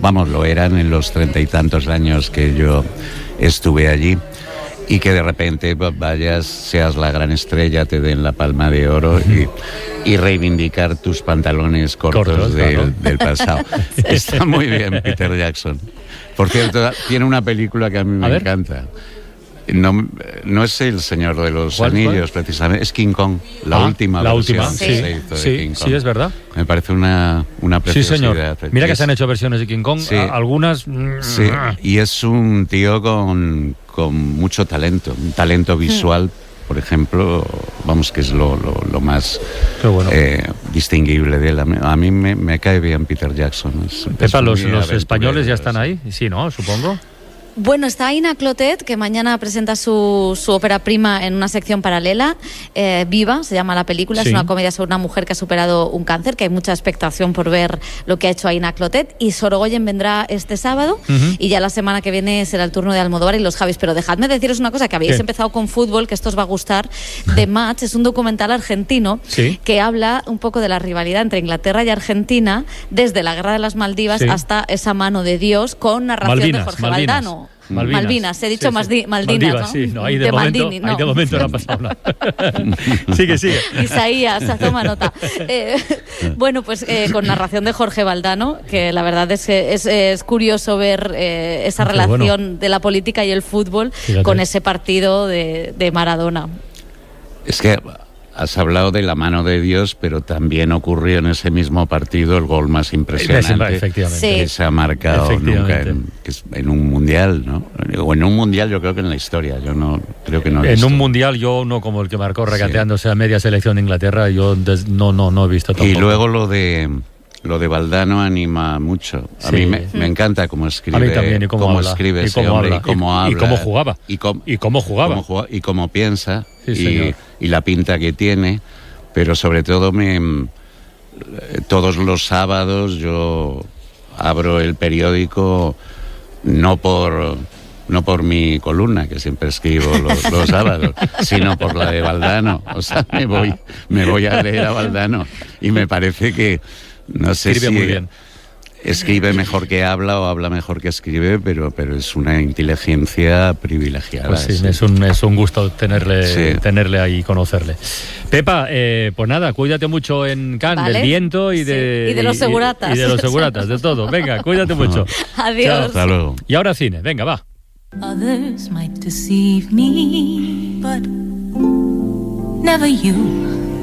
vamos, lo eran en los 30 y tantos años que yo estuve allí, y que de repente vayas, seas la gran estrella, te den la palma de oro y reivindicar tus pantalones cortos del pasado. Está muy bien Peter Jackson. Por cierto, tiene una película que a mí me encanta. No es El Señor de los Anillos, precisamente, es King Kong, la última versión que se hizo de King Kong. Sí, es verdad. Me parece una preciosidad. Sí, señor. Mira que se han hecho versiones de King Kong, algunas... Sí, y es un tío con mucho talento, un talento visual, por ejemplo, vamos, que es lo más distinguible de él. A mí me cae bien Peter Jackson. Pepa, los españoles ya están ahí, sí, ¿no? Supongo. Bueno, está Aina Clotet, que mañana presenta su ópera prima en una sección paralela, Viva, se llama la película, es una comedia sobre una mujer que ha superado un cáncer, que hay mucha expectación por ver lo que ha hecho Aina Clotet, y Sorogoyen vendrá este sábado, y ya la semana que viene será el turno de Almodóvar y los Javis. Pero dejadme deciros una cosa, que habéis empezado con fútbol, que esto os va a gustar. The Match es un documental argentino que habla un poco de la rivalidad entre Inglaterra y Argentina, desde la Guerra de las Maldivas hasta esa mano de Dios, con narración de Jorge Valdano. Malvinas, he dicho Maldinas, ¿no? Sí, no, ahí de momento, Maldini, no. Ahí de momento no ha pasado nada. Sigue. Isaías, toma nota. Bueno, pues con narración de Jorge Valdano, que la verdad es que es curioso ver esa relación de la política y el fútbol con ese partido de Maradona. Es que has hablado de la mano de Dios, pero también ocurrió en ese mismo partido el gol más impresionante que se ha marcado nunca en un mundial, ¿no? O en un mundial, yo creo que en la historia. Yo no creo que no he visto. En un mundial, yo no como el que marcó regateándose a media selección de Inglaterra, yo no he visto tampoco. Y luego lo de Valdano anima mucho. A mí me encanta cómo escribe. A mí también, y cómo habla. Escribe y ese cómo hombre, habla. y cómo habla. Y cómo jugaba. Y cómo jugaba. Y cómo piensa. Sí, y la pinta que tiene. Pero sobre todo todos los sábados yo abro el periódico no por mi columna, que siempre escribo los sábados, sino por la de Valdano. O sea, me voy a leer a Valdano y me parece que, no sé escribe muy bien. Escribe mejor que habla o habla mejor que escribe, pero es una inteligencia privilegiada. Pues sí, es un gusto tenerle ahí y conocerle. Pepa, pues nada, cuídate mucho en Cannes, del viento y de los seguratas. Y de los seguratas, de todo. Venga, cuídate mucho. Adiós. Chao, hasta luego. Y ahora cine, venga, va. Others might deceive me, but never you.